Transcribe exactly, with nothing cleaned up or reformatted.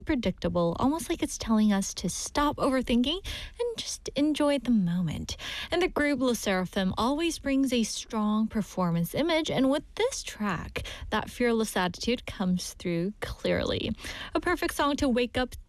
predictable, almost like it's telling us to stop overthinking and just enjoy the moment. And the group Le Seraphim always brings a strong performance image, and with this track, that fearless attitude comes through clearly. A perfect song to wake up